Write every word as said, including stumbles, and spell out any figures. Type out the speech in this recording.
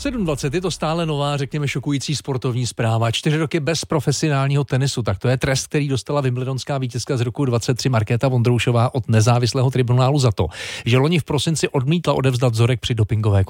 sedm dvacet je to stále nová, řekněme, šokující sportovní zpráva. Čtyři roky bez profesionálního tenisu, tak to je trest, který dostala wimbledonská vítězka z roku dvacet tři Markéta Vondroušová od nezávislého tribunálu za to, že loni v prosinci odmítla odevzdat vzorek při dopingové